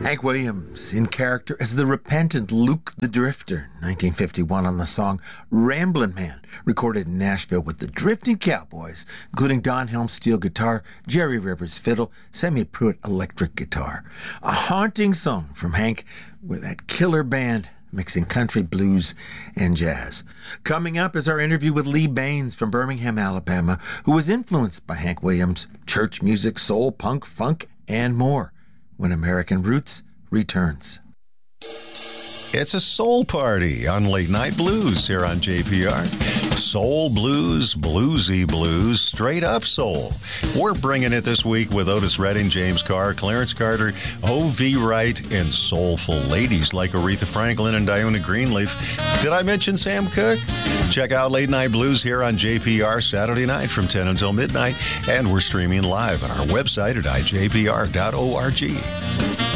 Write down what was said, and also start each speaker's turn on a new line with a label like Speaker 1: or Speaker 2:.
Speaker 1: Hank Williams in character as the repentant Luke the Drifter, 1951 on the song Ramblin' Man, recorded in Nashville with the Drifting Cowboys, including Don Helm steel guitar, Jerry Rivers fiddle, Sammy Pruitt electric guitar. A haunting song from Hank with that killer band mixing country, blues, and jazz. Coming up is our interview with Lee Baines from Birmingham, Alabama, who was influenced by Hank Williams, church music, soul, punk, funk, and more, when American Roots returns.
Speaker 2: It's a soul party on Late Night Blues here on JPR. Soul blues, bluesy blues, straight up soul. We're bringing it this week with Otis Redding, James Carr, Clarence Carter, O.V. Wright, and soulful ladies like Aretha Franklin and Diona Greenleaf. Did I mention Sam Cooke? Check out Late Night Blues here on JPR Saturday night from 10 until midnight, and we're streaming live on our website at ijpr.org.